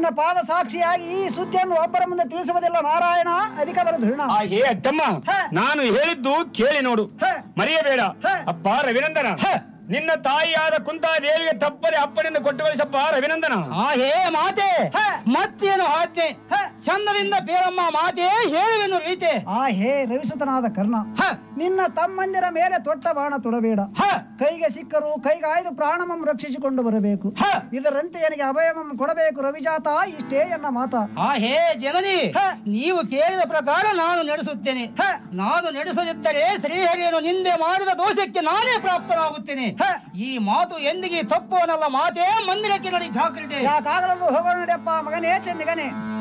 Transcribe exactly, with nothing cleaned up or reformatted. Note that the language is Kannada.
ನಿನ್ನ ಪಾದ ಸಾಕ್ಷಿಯಾಗಿ ಈ ಸುದ್ದಿಯನ್ನು ಒಬ್ಬರ ಮುಂದೆ ತಿಳಿಸುವುದಿಲ್ಲ ನಾರಾಯಣ. ಅಧಿಕ ಬರಧೃಣ. ಹೇ ಅತ್ತಮ್ಮ, ನಾನು ಹೇಳಿದ್ದು ಕೇಳಿ ನೋಡು, ಮರೆಯಬೇಡ. ಅಪ್ಪ ರವಿನಂದನ, ನಿನ್ನ ತಾಯಿಯಾದ ಕುಂತಾದೇವಿಗೆ ತಪ್ಪದೆ ಅಪ್ಪನಿಂದ ಕೊಟ್ಟು ಕಳಿಸಪ್ಪ ರವಿನಂದನ. ಆ ಹೇ ಮಾತೆ, ಮತ್ತೇನು ಆಜ್ಞೆ? ಚಂದದಿಂದ ಬೇರಮ್ಮ ಮಾತೆ, ಹೇಳುವೆನು ರೀತೆ. ಆ ಹೇ ರವಿಸುತನಾದ ಕರ್ಣ, ನಿನ್ನ ತಮ್ಮಂದಿರ ಮೇಲೆ ತೊಟ್ಟ ಬಾಣ ತೊಡಬೇಡ. ಕೈಗೆ ಸಿಕ್ಕರು ಕೈಗಾಯ್ದು ಪ್ರಾಣಮಂ ರಕ್ಷಿಸಿಕೊಂಡು ಬರಬೇಕು. ಇದರಂತೆ ನನಗೆ ಅಭಯಮಂ ಕೊಡಬೇಕು ರವಿಜಾತ. ಇಷ್ಟೇ ಎನ್ನ ಮಾತ. ಆ ಹೇ ಜನನಿ, ನೀವು ಕೇಳಿದ ಪ್ರಕಾರ ನಾನು ನಡೆಸುತ್ತೇನೆ. ನಾನು ನಡೆಸದಿದ್ದರೆ ಶ್ರೀಹರಿಯನ್ನು ನಿಂದೆ ಮಾಡಿದ ದೋಷಕ್ಕೆ ನಾನೇ ಪ್ರಾಪ್ತನಾಗುತ್ತೇನೆ. ಈ ಮಾತು ಎಂದಿಗೆ ತಪ್ಪುವನಲ್ಲ ಮಾತೆ. ಮಂದಿರಕ್ಕೆ ನಡಿ ಜಾಗ್ರತೆ. ಯಾಕಾಗಲದು ಹೋಗೋಣ ನಡಿಯಪ್ಪ ಮಗನೇ ಚೆನ್ನಿಗನೆ.